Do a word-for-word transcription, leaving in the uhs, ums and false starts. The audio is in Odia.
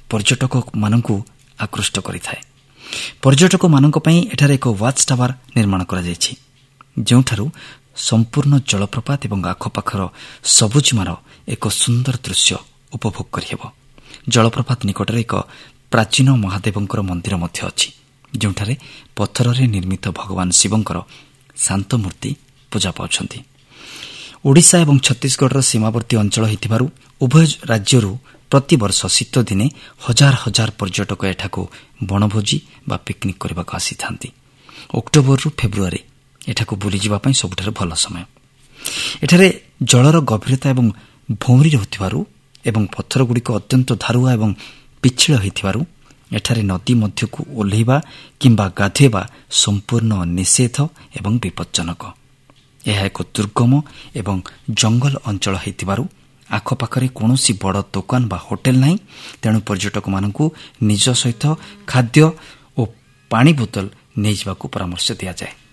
ପର୍ଯ୍ୟଟକମାନଙ୍କୁ ଆକୃଷ୍ଟ କରିଥାଏ। ପର୍ଯ୍ୟଟକମାନଙ୍କ ପାଇଁ ଏଠାରେ ଏକ ୱାଚ୍ ଟାୱାର ନିର୍ମାଣ କରାଯାଇଛି, ଯେଉଁଠାରୁ ସମ୍ପୂର୍ଣ୍ଣ ଜଳପ୍ରପାତ ଏବଂ ଆଖପାଖର ସବୁଜିମାର ଏକ ସୁନ୍ଦର ଦୃଶ୍ୟ ଉପଭୋଗ କରିହେବ। ଜଳପ୍ରପାତ ନିକଟରେ ଏକ ପ୍ରାଚୀନ ମହାଦେବଙ୍କର ମନ୍ଦିର ମଧ୍ୟ ଅଛି, ଯେଉଁଠାରେ ପଥରରେ ନିର୍ମିତ ଭଗବାନ ଶିବଙ୍କର ଶାନ୍ତ ମୂର୍ତ୍ତି ପୂଜା ପାଉଛନ୍ତି। ଓଡ଼ିଶା ଏବଂ ଛତିଶଗଡ଼ର ସୀମାବର୍ତ୍ତୀ ଅଞ୍ଚଳ ହୋଇଥିବାରୁ ଉଭୟ ରାଜ୍ୟରୁ ପ୍ରତିବର୍ଷ ଶୀତଦିନେ ହଜାର ହଜାର ପର୍ଯ୍ୟଟକ ଏଠାକୁ ବଣଭୋଜି ବା ପିକ୍ନିକ୍ କରିବାକୁ ଆସିଥାନ୍ତି। ଅକ୍ଟୋବରରୁ ଫେବୃଆରୀ ଏଠାକୁ ବୁଲିଯିବା ପାଇଁ ସବୁଠାରୁ ଭଲ ସମୟ। ଏଠାରେ ଜଳର ଗଭୀରତା ଏବଂ ଭଉଁରୀ ରହୁଥିବାରୁ ଏବଂ ପଥରଗୁଡ଼ିକ ଅତ୍ୟନ୍ତ ଧାରୁଆ ଏବଂ ପିଛଳ ହୋଇଥିବାରୁ ଏଠାରେ ନଦୀ ମଧ୍ୟକୁ ଓହ୍ଲାଇବା କିମ୍ବା ଗାଧୋଇବା ସମ୍ପୂର୍ଣ୍ଣ ନିଷେଧ ଏବଂ ବିପଜ୍ଜନକ। ଏହା ଏକ ଦୁର୍ଗମ ଏବଂ ଜଙ୍ଗଲ ଅଞ୍ଚଳ ହୋଇଥିବାରୁ ଆଖପାଖରେ କୌଣସି ବଡ଼ ଦୋକାନ ବା ହୋଟେଲ ନାହିଁ। ତେଣୁ ପର୍ଯ୍ୟଟକମାନଙ୍କୁ ନିଜ ସହିତ ଖାଦ୍ୟ ଓ ପାଣି ବୋତଲ ନେଇଯିବାକୁ ପରାମର୍ଶ ଦିଆଯାଏ।